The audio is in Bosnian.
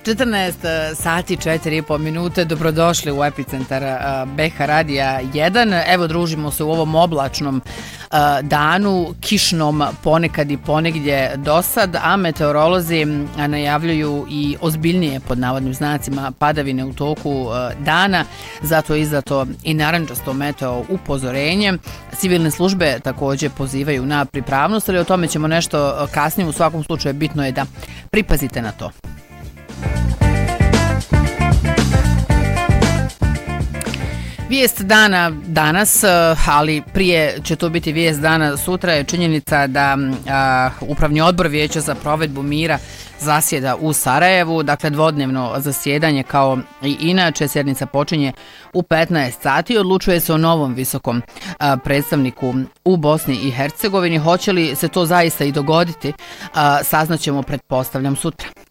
14 sati 4,5 minute, dobrodošli u epicentar BH Radija 1. Evo družimo se u ovom oblačnom danu, kišnom ponekad i ponegdje dosad, a meteorolozi najavljuju i ozbiljnije pod navodnim znacima padavine u toku dana, zato je izdato i narančasto meteo upozorenje. Civilne službe također pozivaju na pripravnost, ali o tome ćemo nešto kasnije. U svakom slučaju bitno je da pripazite na to. Vijest dana danas, ali prije će to biti vijest dana sutra, je činjenica da Upravni odbor Vijeća za provedbu mira zasjeda u Sarajevu, dakle dvodnevno zasjedanje kao i inače. Sjednica počinje u 15 sati, odlučuje se o novom visokom predstavniku u Bosni i Hercegovini. Hoće li se to zaista i dogoditi, saznaćemo, pretpostavljam, sutra.